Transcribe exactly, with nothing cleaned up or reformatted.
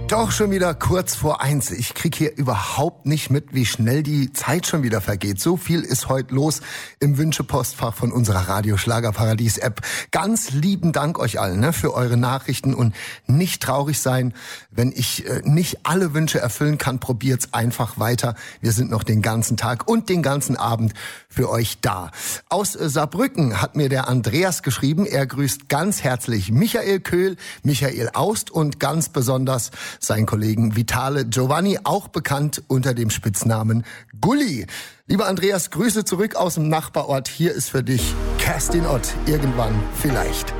Doch schon wieder kurz vor eins. Ich krieg hier überhaupt nicht mit, wie schnell die Zeit schon wieder vergeht. So viel ist heute los im Wünschepostfach von unserer Radio-Schlagerparadies-App. Ganz lieben Dank euch allen, ne, für eure Nachrichten und nicht traurig sein, wenn ich äh, nicht alle Wünsche erfüllen kann. Probiert's einfach weiter. Wir sind noch den ganzen Tag und den ganzen Abend für euch da. Aus äh, Saarbrücken hat mir der Andreas geschrieben. Er grüßt ganz herzlich Michael Köhl, Michael Aust und ganz besonders seinen Kollegen Vitale Giovanni, auch bekannt unter dem Spitznamen Gulli. Lieber Andreas, Grüße zurück aus dem Nachbarort. Hier ist für dich Kerstin Ott. Irgendwann vielleicht.